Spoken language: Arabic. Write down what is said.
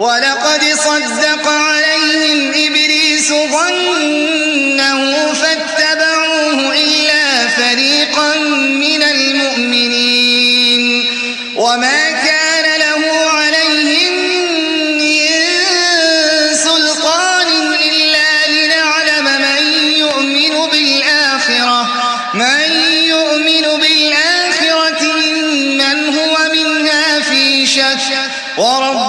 ولقد صدق عليهم إبليس ظنه فاتبعوه إلا فريقا من المؤمنين وما كان له عليهم من سلطان إلا لنعلم من يؤمن بالآخرة ممن هو منها في شك